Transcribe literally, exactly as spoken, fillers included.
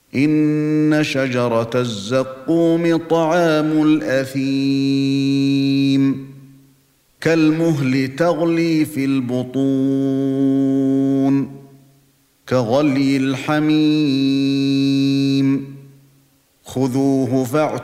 إن شجرة الزقوم طعام الأثيم كالمهل تغلي في البطون كغلي الحميم خذوه فاعتلوه